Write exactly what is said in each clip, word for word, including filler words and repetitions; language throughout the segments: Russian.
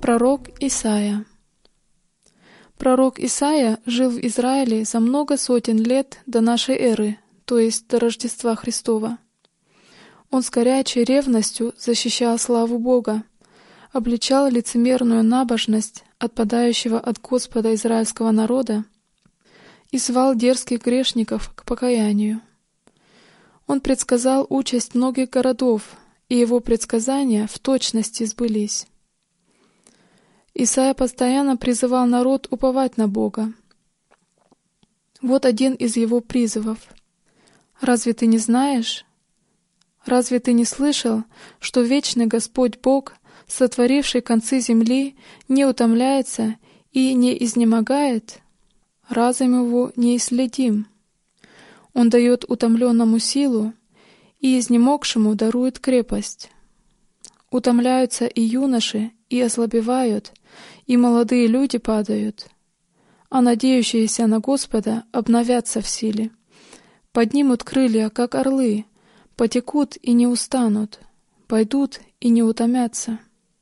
Пророк Исаия. Пророк Исаия жил в Израиле за много сотен лет до нашей эры, то есть до Рождества Христова. Он с горячей ревностью защищал славу Бога, обличал лицемерную набожность отпадающего от Господа израильского народа и звал дерзких грешников к покаянию. Он предсказал участь многих городов, и его предсказания в точности сбылись. Исаия постоянно призывал народ уповать на Бога. Вот один из его призывов. «Разве ты не знаешь? Разве ты не слышал, что вечный Господь Бог, сотворивший концы земли, не утомляется и не изнемогает? Разум его неисследим. Он дает утомленному силу, и изнемогшему дарует крепость. Утомляются и юноши, и ослабевают, и молодые люди падают, а надеющиеся на Господа обновятся в силе, поднимут крылья, как орлы, потекут и не устанут, пойдут и не утомятся».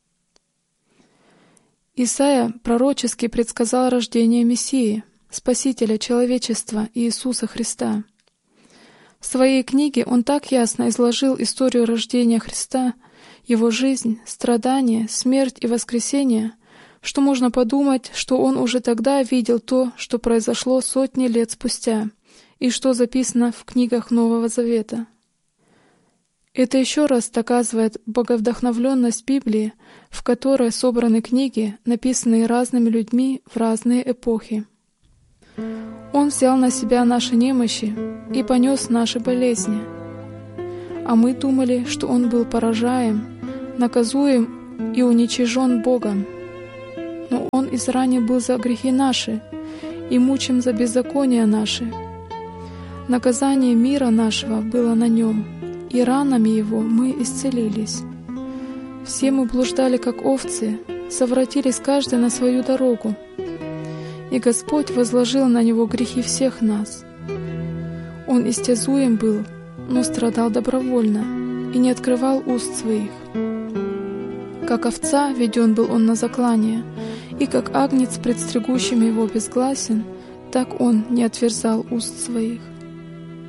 Исаия пророчески предсказал рождение Мессии, Спасителя человечества Иисуса Христа. В своей книге он так ясно изложил историю рождения Христа, его жизнь, страдания, смерть и воскресение, что можно подумать, что он уже тогда видел то, что произошло сотни лет спустя, и что записано в книгах Нового Завета. Это еще раз доказывает боговдохновленность Библии, в которой собраны книги, написанные разными людьми в разные эпохи. Он взял на себя наши немощи и понес наши болезни. А мы думали, что Он был поражаем, наказуем и уничижен Богом. Но Он изранен был за грехи наши и мучим за беззакония наши. Наказание мира нашего было на Нем, и ранами Его мы исцелились. Все мы блуждали, как овцы, совратились каждый на свою дорогу, и Господь возложил на Него грехи всех нас. Он истязуем был, но страдал добровольно и не открывал уст своих. Как овца веден был Он на заклание, и как агнец пред стригущим Его безгласен, так Он не отверзал уст своих.